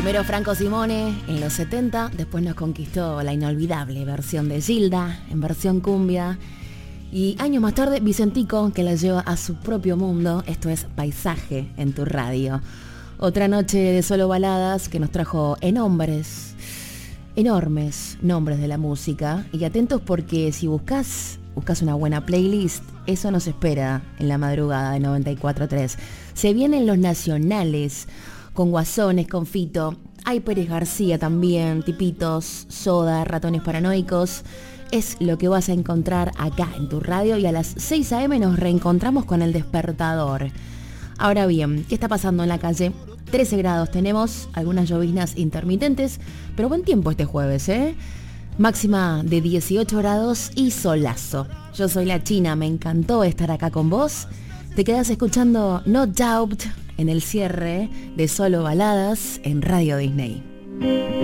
Primero Franco Simone en los 70, después nos conquistó la inolvidable versión de Gilda, en versión cumbia. Y años más tarde, Vicentico, que la lleva a su propio mundo. Esto es Paisaje en tu radio. Otra noche de solo baladas que nos trajo enormes nombres de la música. Y atentos porque si buscas una buena playlist, eso nos espera en la madrugada de 94.3. Se vienen los nacionales, con Guasones, con Fito. Hay Pérez García también, Tipitos, Soda, Ratones Paranoicos. Es lo que vas a encontrar acá en tu radio y a las 6 a.m. nos reencontramos con El Despertador. Ahora bien, ¿qué está pasando en la calle? 13 grados tenemos, algunas lloviznas intermitentes, pero buen tiempo este jueves, ¿eh? Máxima de 18 grados y solazo. Yo soy la China, me encantó estar acá con vos. Te quedas escuchando No Doubt en el cierre de Solo Baladas en Radio Disney.